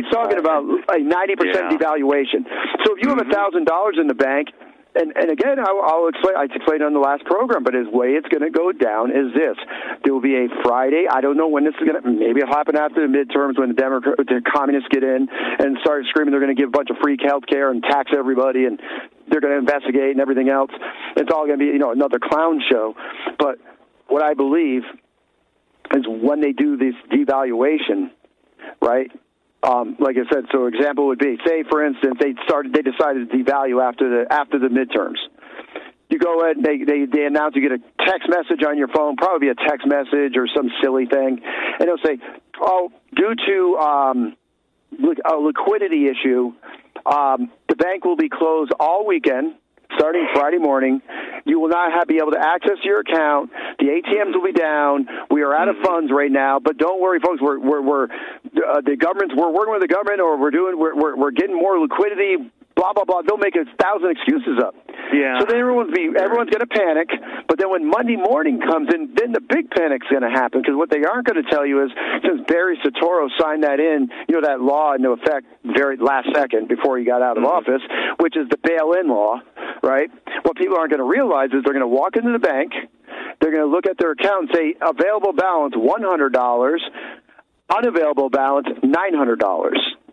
He's talking about a 90% devaluation. So if you have $1,000 in the bank, and again, I'll explain. I explained on the last program, but his way it's going to go down is this: there will be a Friday. I don't know when this is going to. Maybe it'll happen after the midterms when the communists get in and start screaming they're going to give a bunch of free health care and tax everybody, and they're going to investigate and everything else. It's all going to be another clown show. But what I believe is when they do this devaluation, right? Like I said, so example would be, say for instance, they decided to devalue after the midterms. You go ahead and they announce, you get a text message on your phone, probably a text message or some silly thing, and they'll say, oh, due to a liquidity issue, the bank will be closed all weekend, starting Friday morning. You will not be able to access your account. The ATMs will be down. We are out of funds right now, but don't worry, folks. We're working with the government, or we're getting more liquidity. Blah blah blah. They'll make 1,000 excuses up. Yeah. So then everyone's going to panic. But then when Monday morning comes in, then the big panic's going to happen, because what they aren't going to tell you is, since Barry Soetoro signed that that law into effect very last second before he got out of office, which is the bail-in law, right? What people aren't going to realize is they're going to walk into the bank, they're going to look at their account and say available balance $100, unavailable balance $900,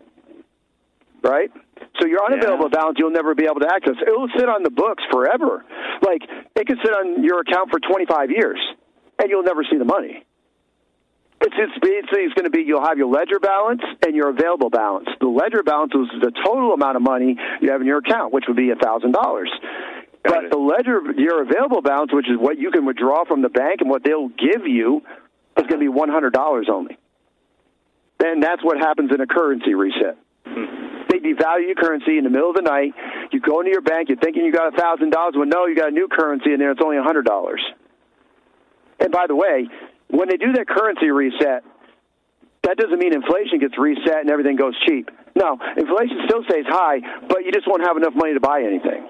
right? So your unavailable balance, you'll never be able to access. It will sit on the books forever. Like, it could sit on your account for 25 years, and you'll never see the money. It's going to be, you'll have your ledger balance and your available balance. The ledger balance is the total amount of money you have in your account, which would be $1,000. But the ledger, your available balance, which is what you can withdraw from the bank and what they'll give you, is going to be $100 only. And that's what happens in a currency reset. They devalue your currency in the middle of the night. You go into your bank, you're thinking you got $1,000. Well, no, you got a new currency in there. It's only $100. And by the way, when they do that currency reset, that doesn't mean inflation gets reset and everything goes cheap. No, inflation still stays high, but you just won't have enough money to buy anything.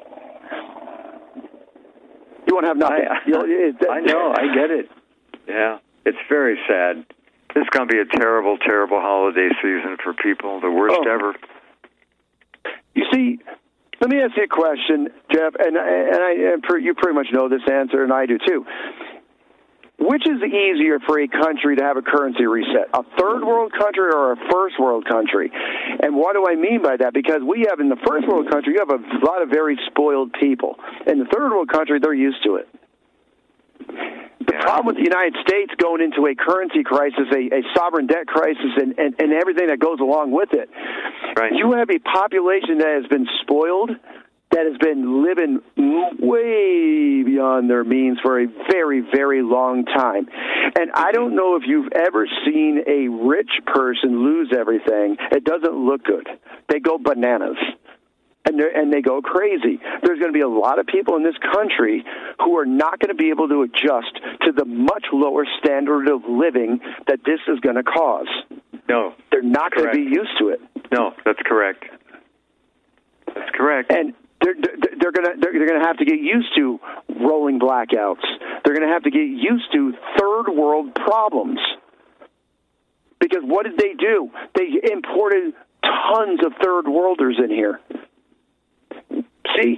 You won't have nothing. I know. I get it. Yeah. It's very sad. This is going to be a terrible, terrible holiday season for people, the worst ever. You see, let me ask you a question, Jeff, and you pretty much know this answer, and I do too. Which is easier for a country to have a currency reset, a third world country or a first world country? And what do I mean by that? Because we have, in the first world country, you have a lot of very spoiled people. In the third world country, they're used to it. The problem with the United States going into a currency crisis, a sovereign debt crisis, and everything that goes along with it, you have a population that has been spoiled, that has been living way beyond their means for a very, very long time. And I don't know if you've ever seen a rich person lose everything. It doesn't look good. They go bananas. And they go crazy. There's going to be a lot of people in this country who are not going to be able to adjust to the much lower standard of living that this is going to cause. No. They're not going to be used to it. No, that's correct. That's correct. And they're going to have to get used to rolling blackouts. They're going to have to get used to third world problems. Because what did they do? They imported tons of third worlders in here. See,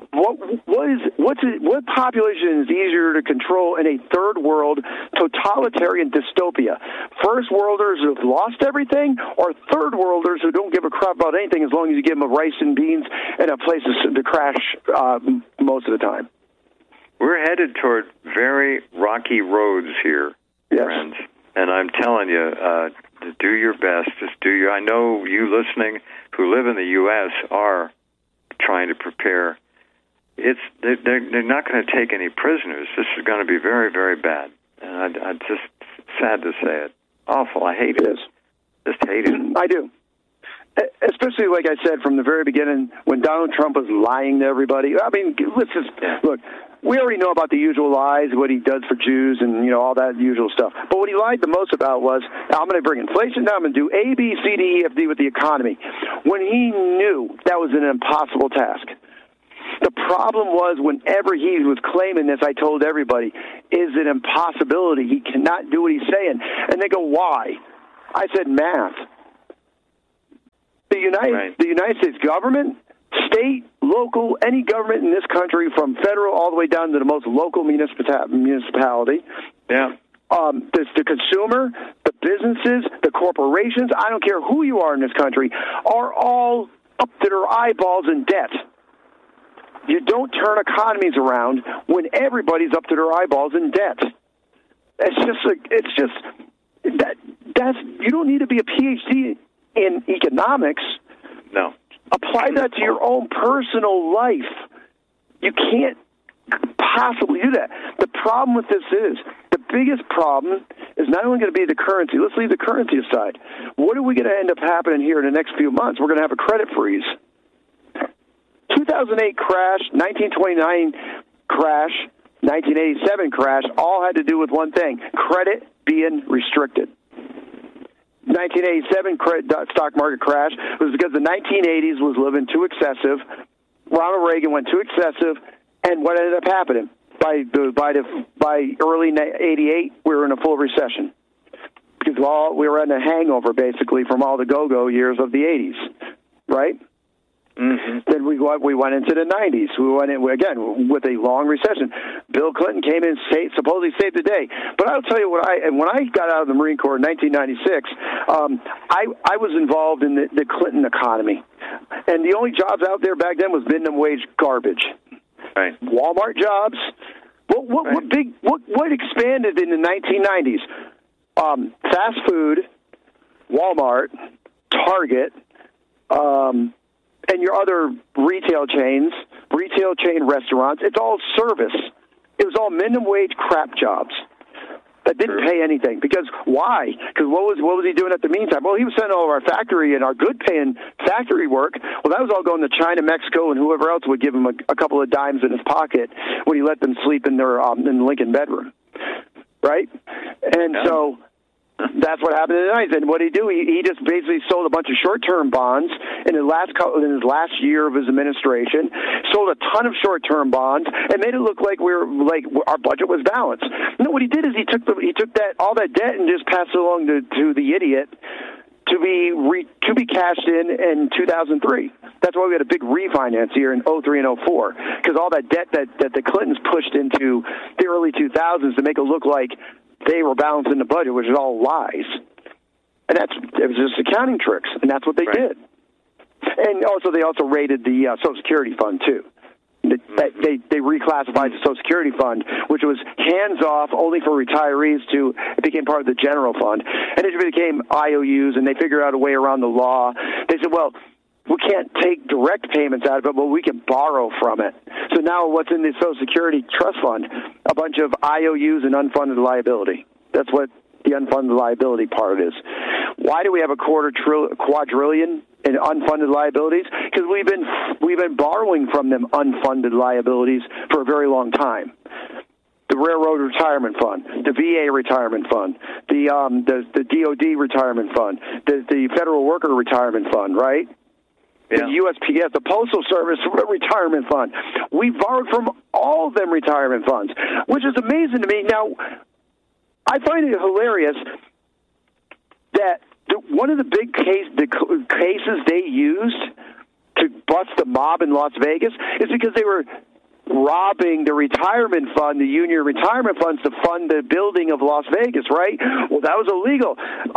what population is easier to control in a third world totalitarian dystopia? First worlders who have lost everything, or third worlders who don't give a crap about anything as long as you give them a rice and beans and a place to crash most of the time? We're headed toward very rocky roads here, friends. And I'm telling you, to do your best. I know you listening who live in the U.S. are trying to prepare. They're not going to take any prisoners. This is going to be very, very bad. And I just sad to say it. Awful. I hate it. Just hate it. I do. Especially, like I said, from the very beginning, when Donald Trump was lying to everybody. I mean, let's just look. We already know about the usual lies, what he does for Jews, and all that usual stuff. But what he lied the most about was, I'm going to bring inflation down. I'm going to do A, B, C, D, E, F, D with the economy, when he knew that was an impossible task. The problem was, whenever he was claiming this, I told everybody, is an impossibility. He cannot do what he's saying. And they go, why? I said, math. United States government, state, local, any government in this country, from federal all the way down to the most local municipality. Yeah. The consumer, the businesses, the corporations, I don't care who you are in this country, are all up to their eyeballs in debt. You don't turn economies around when everybody's up to their eyeballs in debt. That's you don't need to be a PhD in economics. No. Apply that to your own personal life. You can't possibly do that. The problem with this is, the biggest problem is not only going to be the currency. Let's leave the currency aside. What are we going to end up happening here in the next few months? We're going to have a credit freeze. 2008 crash, 1929 crash, 1987 crash, all had to do with one thing: credit being restricted. 1987 stock market crash was because the 1980s was living too excessive. Ronald Reagan went too excessive, and what ended up happening? By early '88, we were in a full recession because we were in a hangover basically from all the go-go years of the '80s, right? Mm-hmm. Then we went into the 90s. We went in again with a long recession. Bill Clinton came in, supposedly saved the day. But I'll tell you when I got out of the Marine Corps in 1996, I was involved in the Clinton economy, and the only jobs out there back then was minimum wage garbage. Right. Walmart jobs. What expanded in the 1990s? Fast food, Walmart, Target. And your other retail chain restaurants, it's all service. It was all minimum wage crap jobs that didn't pay anything. Because why? Because what was he doing at the meantime? Well, he was sending all of our factory and our good-paying factory work. Well, that was all going to China, Mexico, and whoever else would give him a couple of dimes in his pocket when he let them sleep in their in the Lincoln bedroom, right? And so that's what happened in the 90s. And what did he do? He just basically sold a bunch of short-term bonds in his last year of his administration, sold a ton of short-term bonds, and made it look like our budget was balanced. No, what he did is he took all that debt and just passed it along to the idiot to be cashed in 2003. That's why we had a big refinance here in 03 and 04, because all that debt that the Clintons pushed into the early 2000s to make it look like they were balancing the budget, which is all lies. And it was just accounting tricks, and that's what they did. And also, they also raided the Social Security Fund, too. They reclassified the Social Security Fund, which was hands-off only for retirees, it became part of the general fund. And it became IOUs, and they figured out a way around the law. They said, well, we can't take direct payments out of it, but we can borrow from it. So now what's in the Social Security Trust Fund? A bunch of IOUs and unfunded liability. That's what the unfunded liability part is. Why do we have a quadrillion in unfunded liabilities? Because we've been borrowing from them unfunded liabilities for a very long time. The Railroad Retirement Fund, the VA Retirement Fund, the DOD Retirement Fund, the Federal Worker Retirement Fund, right? The USPS, the Postal Service Retirement Fund. We borrowed from all of them retirement funds, which is amazing to me. Now, I find it hilarious that one of the big cases they used to bust the mob in Las Vegas is because they were robbing the retirement fund, the union retirement funds, to fund the building of Las Vegas, right? Well, that was illegal.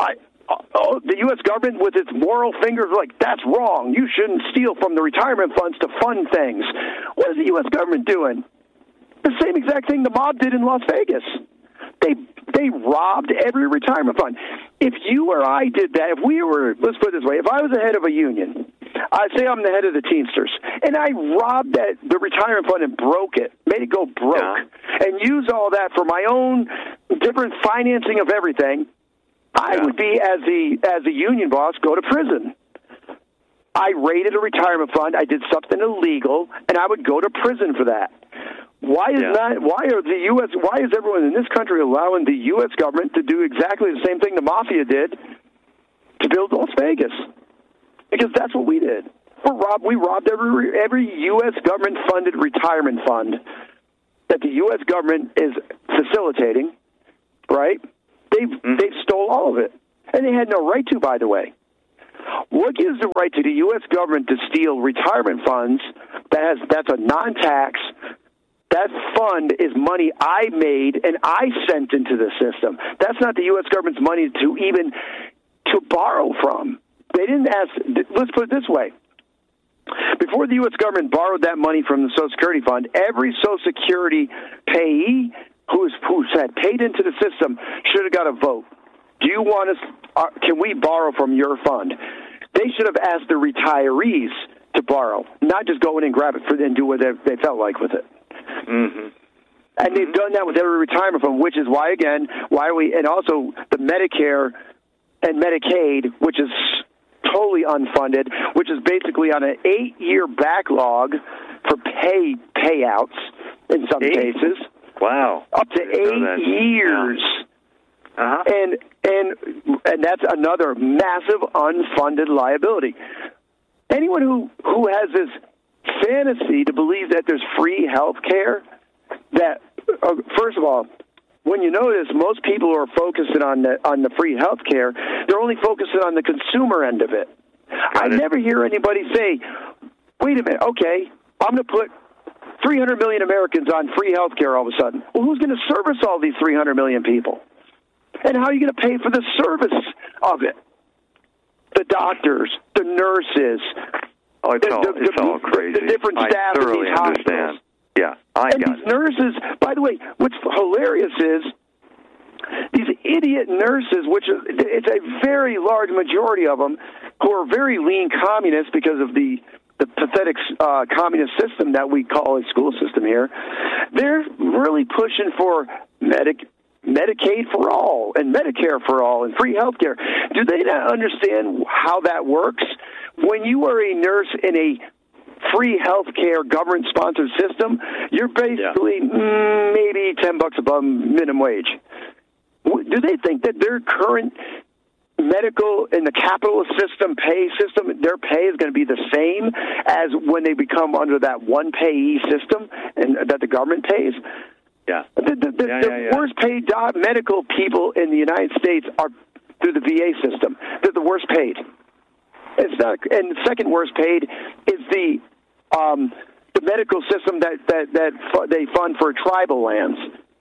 The U.S. government, with its moral fingers, like, that's wrong. You shouldn't steal from the retirement funds to fund things. What is the U.S. government doing? The same exact thing the mob did in Las Vegas. They robbed every retirement fund. If you or I did that, let's put it this way, if I was the head of a union, I'd say I'm the head of the Teamsters, and I robbed the retirement fund and broke it, made it go broke, and used all that for my own different financing of everything, I would be, as a union boss, go to prison. I raided a retirement fund, I did something illegal, and I would go to prison for that. Why is everyone in this country allowing the U.S. government to do exactly the same thing the mafia did to build Las Vegas? Because that's what we did. We robbed every U.S. government-funded retirement fund that the U.S. government is facilitating, right? They stole all of it. And they had no right to, by the way. what gives the right to the U.S. government to steal retirement funds? That's a non-tax. That fund is money I made and I sent into the system. That's not the U.S. government's money to borrow from. They didn't ask. Let's put it this way. Before the U.S. government borrowed that money from the Social Security Fund, every Social Security payee who had paid into the system should have got a vote. Do you want us? Can we borrow from your fund? They should have asked the retirees to borrow, not just go in and grab it and do what they felt like with it. Mm-hmm. And they've done that with every retirement fund, which is why and also the Medicare and Medicaid, which is totally unfunded, which is basically on an 8-year backlog for payouts in some cases. Wow. Up to 8 years. Uh-huh. And that's another massive unfunded liability. Anyone who has this fantasy to believe that there's free health care, that first of all, when you notice most people who are focusing on the free health care, they're only focusing on the consumer end of it. I never hear anybody say, wait a minute, okay, I'm going to put 300 million Americans on free health care all of a sudden. Well, who's going to service all these 300 million people? And how are you going to pay for the service of it? The doctors, the nurses. Oh, it's all crazy. The different staff in these hospitals. Understand. Yeah, I got these nurses, by the way, what's hilarious is these idiot nurses, which it's a very large majority of them, who are very lean communists because of the pathetic communist system that we call a school system here. They're really pushing for Medicaid for all and Medicare for all and free health care. Do they not understand how that works? When you are a nurse in a free health care government-sponsored system, you're basically maybe $10 above minimum wage. Do they think that their current medical in the capitalist system, their pay is going to be the same as when they become under that one payee system and that the government pays? Yeah. The worst paid medical people in the United States are through the VA system. They're the worst paid. It's not, and the second worst paid is the medical system that they fund for tribal lands.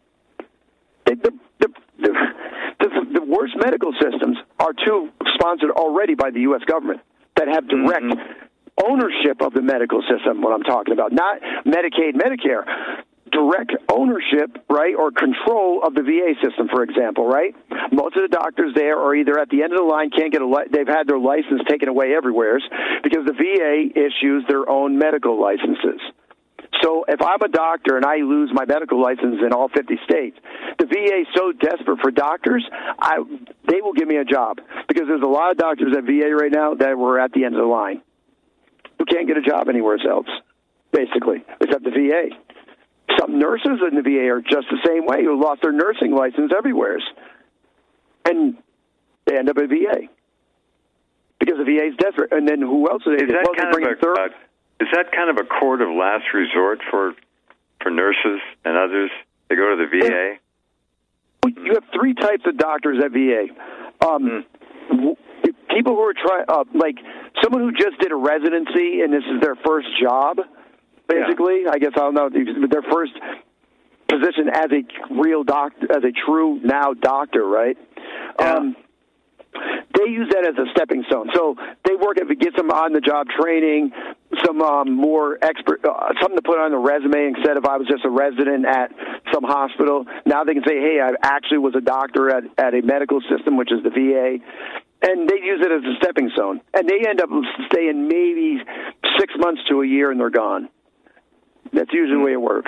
The worst medical systems are two sponsored already by the U.S. government that have direct ownership of the medical system. What I'm talking about, not Medicaid, Medicare. Direct ownership, right, or control of the VA system, for example, right? Most of the doctors there are either at the end of the line, they've had their license taken away everywhere because the VA issues their own medical licenses. So if I'm a doctor and I lose my medical license in all 50 states, the VA is so desperate for doctors, they will give me a job because there's a lot of doctors at VA right now that were at the end of the line who can't get a job anywhere else, basically, except the VA. Some nurses in the VA are just the same way, who lost their nursing license everywhere. And they end up at VA. Because the VA is desperate. And then who else? Is that kind of a court of last resort for nurses and others to go to the VA? You have three types of doctors at VA. People who are like someone who just did a residency and this is their first job. Basically, I guess I don't know, their first position as a real doctor, as a true now doctor, right? Yeah. They use that as a stepping stone. So they work if it gets them on the job training, some more expert, something to put on the resume instead of I was just a resident at some hospital. Now they can say, hey, I actually was a doctor at a medical system, which is the VA. And they use it as a stepping stone. And they end up staying maybe 6 months to a year and they're gone. That's usually the way it works.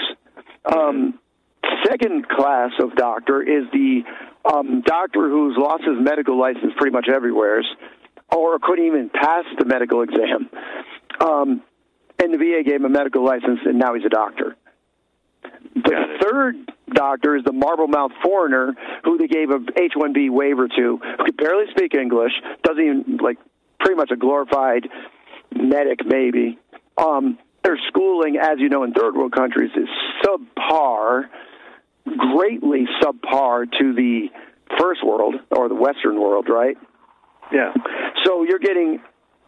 Second class of doctor is the doctor who's lost his medical license pretty much everywhere or couldn't even pass the medical exam. And the VA gave him a medical license, and now he's a doctor. The third doctor is the marble-mouthed foreigner who they gave a H-1B waiver to, who could barely speak English, doesn't even, pretty much a glorified medic maybe. Their schooling, as you know, in third world countries is subpar, greatly subpar to the first world or the Western world, right? Yeah. So you're getting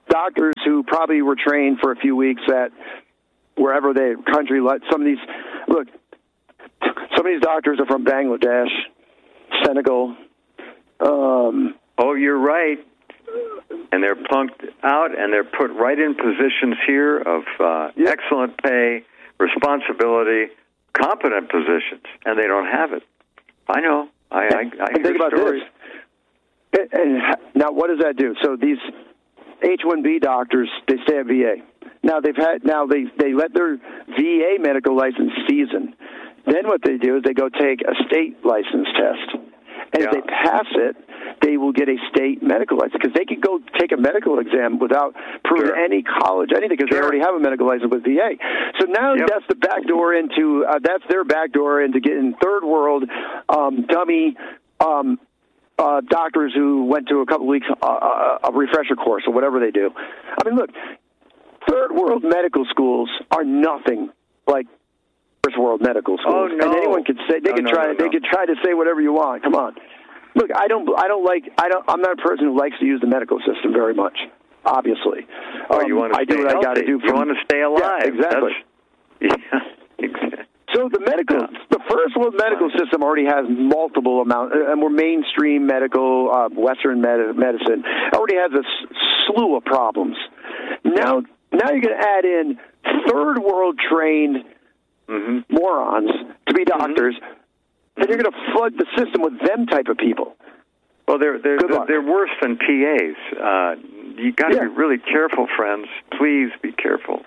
doctors who probably were trained for a few weeks at wherever they country. Some of these doctors are from Bangladesh, Senegal. Oh, you're right. And they're punked out, and they're put right in positions here of excellent pay, responsibility, competent positions, and they don't have it. I know. I think about stories. This. And now, what does that do? So these H-1B doctors, they stay at VA. Now they let their VA medical license season. Then what they do is they go take a state license test, and if they pass it, they will get a state medical license, because they could go take a medical exam without proving any college, anything, because they already have a medical license with VA. So now that's the back door into that's their back door into getting third world dummy doctors who went to a couple weeks a refresher course or whatever they do. I mean, look, third world medical schools are nothing like first world medical schools. Oh, no. And anyone could say they could try to say whatever you want. Come on. Look, I'm not a person who likes to use the medical system very much, obviously. You want to stay healthy. I got to do. You want to stay alive. Yeah, exactly. Exactly. So the first world medical system already has multiple amounts, and we're mainstream medical, Western medicine, already has a slew of problems. Now you're going to add in third world trained morons to be doctors. Then you're going to flood the system with them type of people. Well, they're worse than PAs. You got to be really careful, friends. Please be careful.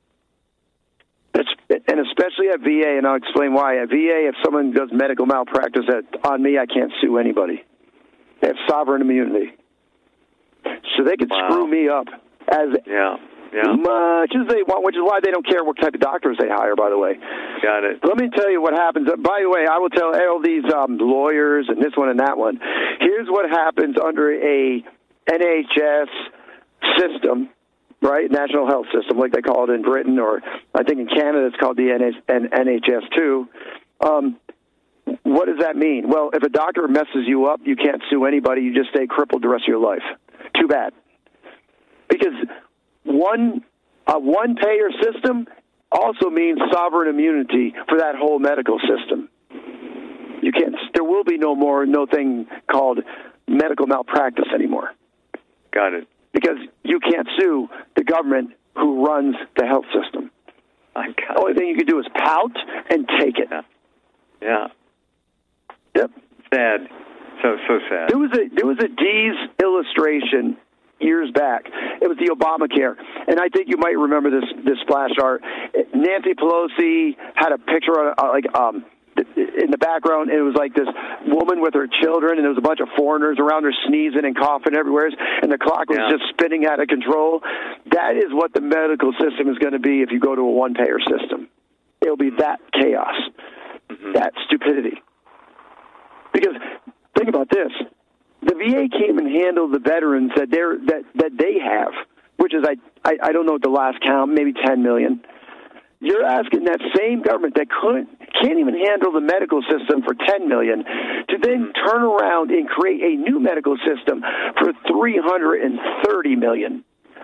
And especially at VA, and I'll explain why. At VA, if someone does medical malpractice on me, I can't sue anybody. They have sovereign immunity, so they could screw me up as much as they want, which is why they don't care what type of doctors they hire, by the way. Got it. Let me tell you what happens. By the way, I will tell all these lawyers and this one and that one. Here's what happens under a NHS system, right? National Health System, like they call it in Britain, or I think in Canada it's called the NHS too. What does that mean? Well, if a doctor messes you up, you can't sue anybody. You just stay crippled the rest of your life. Too bad. Because one payer system also means sovereign immunity for that whole medical system. You can't. There will be no thing called medical malpractice anymore. Got it. Because you can't sue the government who runs the health system. The only thing you can do is pout and take it. Yeah. Yep. Sad. So sad. There was a Dee's illustration years back. It was the Obamacare, and I think you might remember this splash art. Nancy Pelosi had a picture on in the background. It was like this woman with her children, and there was a bunch of foreigners around her sneezing and coughing everywhere, and the clock was just spinning out of control. That is what the medical system is going to be if you go to a one-payer system. It'll be that chaos, that stupidity. Because think about this. The VA came and handled the veterans that they have, which is, I don't know what the last count, maybe 10 million. You're asking that same government that can't even handle the medical system for 10 million to then turn around and create a new medical system for 330 million.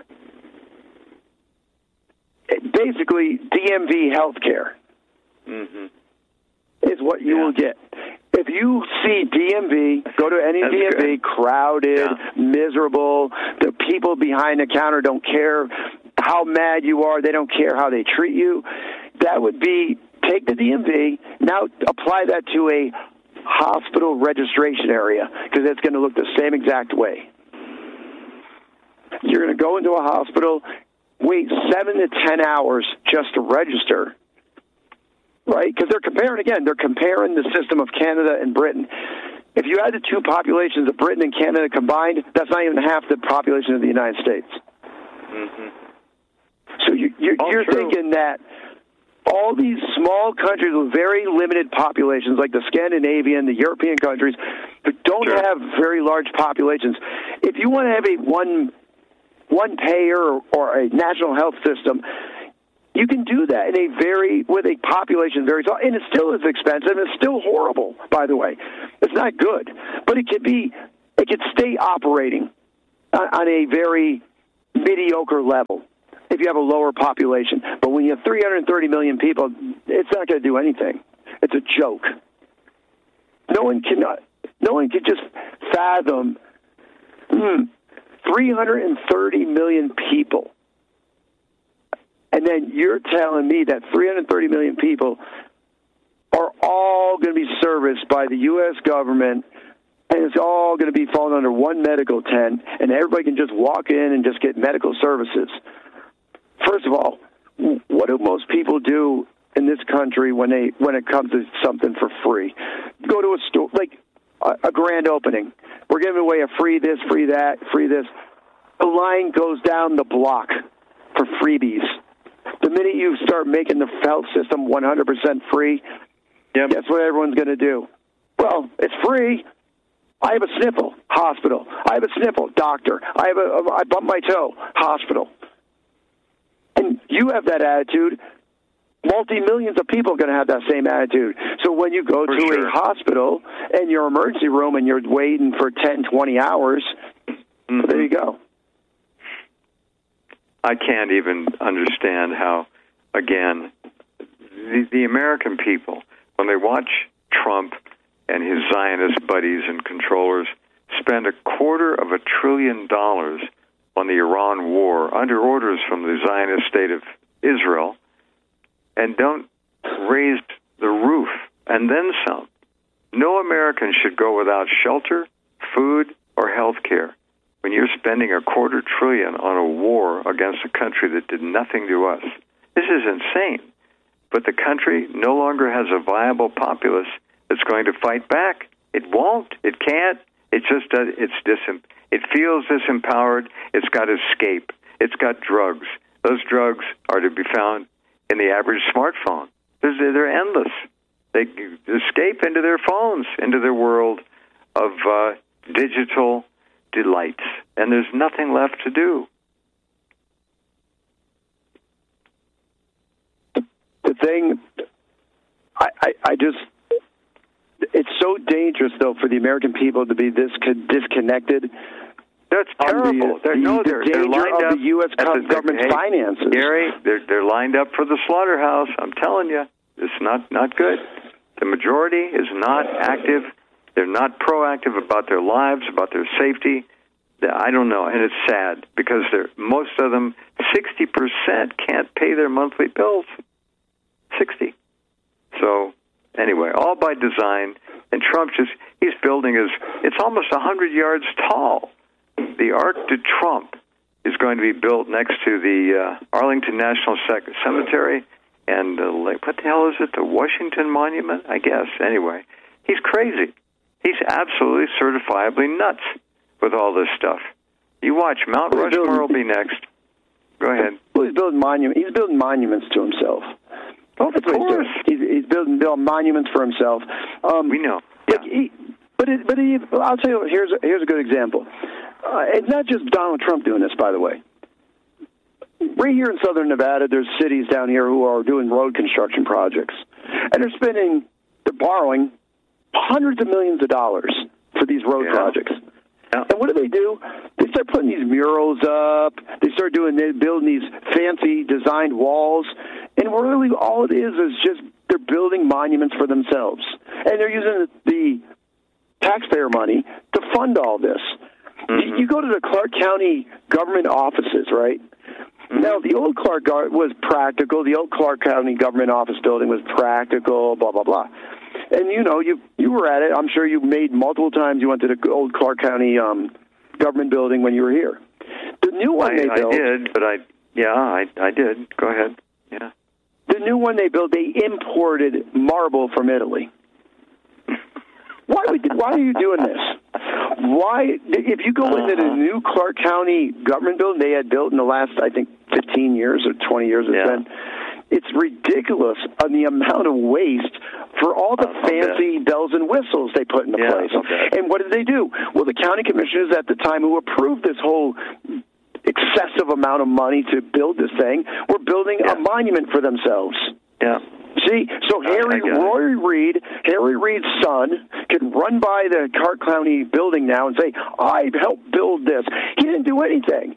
Basically, DMV healthcare is what you will get. If you see DMV, go to any DMV, crowded, miserable, the people behind the counter don't care how mad you are, they don't care how they treat you, that would be, take the DMV, now apply that to a hospital registration area, because it's going to look the same exact way. You're going to go into a hospital, wait 7 to 10 hours just to register, right? Because they're comparing the system of Canada and Britain. If you add the two populations of Britain and Canada combined, that's not even half the population of the United States. So you're thinking that all these small countries with very limited populations, like the Scandinavian, the European countries, that don't have very large populations, if you want to have a one payer or a national health system, you can do that with a population very small, and it still is expensive. And it's still horrible, by the way. It's not good, but it could stay operating on a very mediocre level if you have a lower population. But when you have 330 million people, it's not going to do anything. It's a joke. No one can just fathom 330 million people. And then you're telling me that 330 million people are all going to be serviced by the U.S. government, and it's all going to be falling under one medical tent, and everybody can just walk in and just get medical services. First of all, what do most people do in this country when it comes to something for free? Go to a store, like a grand opening. We're giving away a free this, free that, free this. The line goes down the block for freebies. The minute you start making the health system 100% free, guess what everyone's going to do? Well, it's free. I have a sniffle, hospital. I have a sniffle, doctor. I bump my toe, hospital. And you have that attitude. Multi-millions of people are going to have that same attitude. So when you go to a hospital in your emergency room and you're waiting for 10, 20 hours, there you go. I can't even understand how, again, the American people, when they watch Trump and his Zionist buddies and controllers spend $250 billion on the Iran war under orders from the Zionist state of Israel, and don't raise the roof and then some. No American should go without shelter, food, or health care when you're spending $250 billion on a war against a country that did nothing to us. This is insane. But the country no longer has a viable populace that's going to fight back. It won't. It can't. It just does. It feels disempowered. It's got escape. It's got drugs. Those drugs are to be found in the average smartphone. They're endless. They escape into their phones, into their world of digital delights, and there's nothing left to do. The thing, I just, it's so dangerous, though, for the American people to be this disconnected. That's terrible. They're lined up. The U.S. government's finances. Gary, they're lined up for the slaughterhouse. I'm telling you, it's not good. The majority is not active. They're not proactive about their lives, about their safety. I don't know, and it's sad because most of them, 60% can't pay their monthly bills. 60. So anyway, all by design. And Trump he's building it's almost 100 yards tall. The Arc de Trump is going to be built next to the Arlington National Cemetery and what the hell is it? The Washington Monument, I guess. Anyway, he's crazy. He's absolutely certifiably nuts with all this stuff. You watch. Mount Rushmore will be next. Go ahead. Well, he's building monuments. He's building monuments to himself. Oh, of course. He's building monuments for himself. We know. Yeah. But I'll tell you. Here's a good example. It's not just Donald Trump doing this, by the way. Right here in southern Nevada, there's cities down here who are doing road construction projects, and they're borrowing hundreds of millions of dollars for these road projects. Yeah. And what do? They start putting these murals up. They start building these fancy designed walls, and really all it is just they're building monuments for themselves, and they're using the taxpayer money to fund all this. Mm-hmm. You go to the Clark County government offices, right? Mm-hmm. Now, the old Clark was practical. The old Clark County government office building was practical, blah, blah, blah. And, you were at it. I'm sure you made multiple times. You went to the old Clark County government building when you were here. The new one they built... I did. Go ahead. Yeah. The new one they built, they imported marble from Italy. Why are you doing this? Why, if you go into the new Clark County government building they had built in the last, I think, 15 years or 20 years it's been, it's ridiculous on the amount of waste for all the fancy bells and whistles they put into place. And what did they do? Well, the county commissioners at the time who approved this whole excessive amount of money to build this thing were building a monument for themselves. Yeah. See, so Harry Reid's son could run by the Clark County building now and say, I helped build this. He didn't do anything.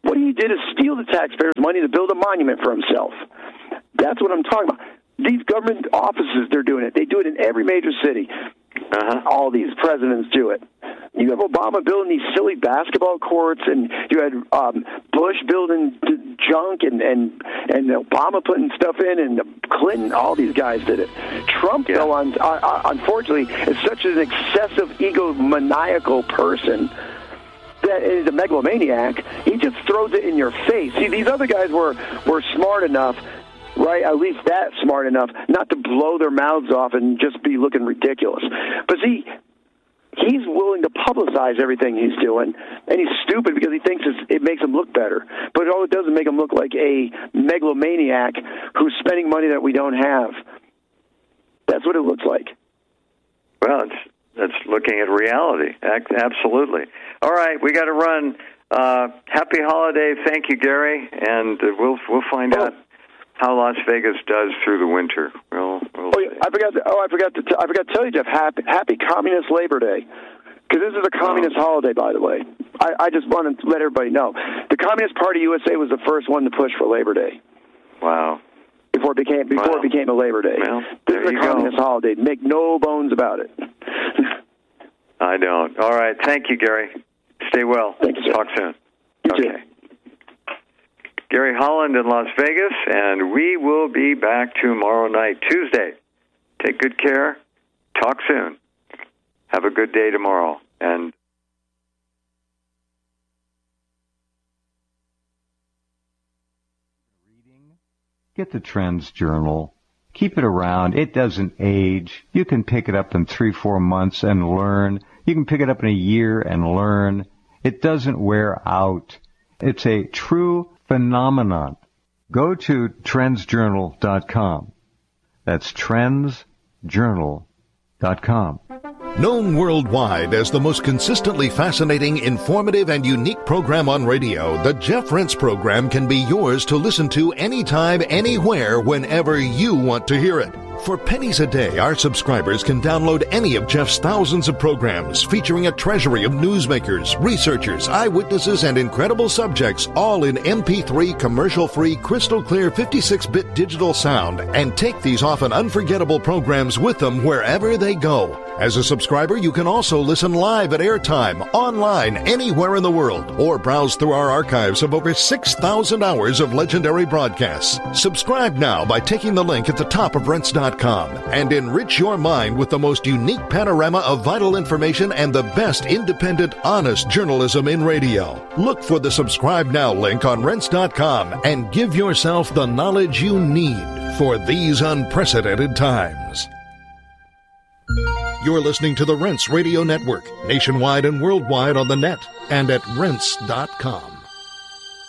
What he did is steal the taxpayers' money to build a monument for himself. That's what I'm talking about. These government offices, they're doing it. They do it in every major city. All these presidents do it. You have Obama building these silly basketball courts, and you had Bush building junk, and Obama putting stuff in, and Clinton. All these guys did it. Trump, though, unfortunately, is such an excessive egomaniacal person that is a megalomaniac. He just throws it in your face. See, these other guys were smart enough, right, at least that smart enough, not to blow their mouths off and just be looking ridiculous. But see, he's willing to publicize everything he's doing, and he's stupid because he thinks it makes him look better. But all it does is make him look like a megalomaniac who's spending money that we don't have. That's what it looks like. Well, it's looking at reality. Absolutely. All right, we got to run. Happy holiday. Thank you, Gary, and we'll find out how Las Vegas does through the winter. We'll I forgot to tell you, Jeff. Happy Communist Labor Day, because this is a communist holiday, by the way. I just want to let everybody know the Communist Party USA was the first one to push for Labor Day. Wow. Before it became a Labor Day. Well, this is a communist holiday. Make no bones about it. I don't. All right. Thank you, Gary. Stay well. Thank you, sir. Talk soon. You okay. too. Gary Holland in Las Vegas, and we will be back tomorrow night, Tuesday. Take good care. Talk soon. Have a good day tomorrow. And get the Trends Journal. Keep it around. It doesn't age. You can pick it up in 3-4 months and learn. You can pick it up in a year and learn. It doesn't wear out. It's a true phenomenon. Go to trendsjournal.com. That's trendsjournal.com. Known worldwide as the most consistently fascinating, informative, and unique program on radio, the Jeff Rense program can be yours to listen to anytime, anywhere, whenever you want to hear it. For pennies a day, our subscribers can download any of Jeff's thousands of programs featuring a treasury of newsmakers, researchers, eyewitnesses, and incredible subjects, all in MP3 commercial-free, crystal-clear 56-bit digital sound, and take these often unforgettable programs with them wherever they go. As a subscriber, you can also listen live at airtime, online, anywhere in the world, or browse through our archives of over 6,000 hours of legendary broadcasts. Subscribe now by taking the link at the top of Rense.com and enrich your mind with the most unique panorama of vital information and the best independent, honest journalism in radio. Look for the Subscribe Now link on Rense.com and give yourself the knowledge you need for these unprecedented times. You're listening to the Rense Radio Network, nationwide and worldwide on the net and at Rense.com.